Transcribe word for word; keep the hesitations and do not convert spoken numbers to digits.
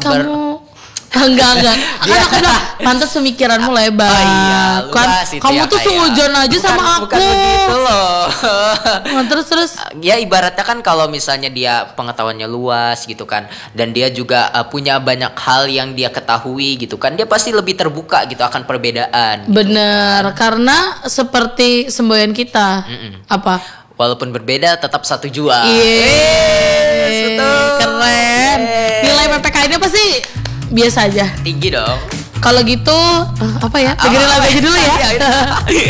ber- kamu enggak enggak kan aku bilang pantas pemikiranmu lebar. Oh iya, kan kamu tuh seujon aja bukan, sama aku. Bukan begitu loh. Nah, terus terus ya ibaratnya kan kalau misalnya dia pengetahuannya luas gitu kan, dan dia juga uh, punya banyak hal yang dia ketahui gitu kan, dia pasti lebih terbuka gitu akan perbedaan. Bener gitu. Karena seperti semboyan kita. Mm-mm. Apa? Walaupun berbeda tetap satu jua. Yeay, keren. Nilai P P K I-nya pasti biasa aja. Tinggi dong. Kalau gitu uh, apa ya? Dengerin lagu aja dulu ya.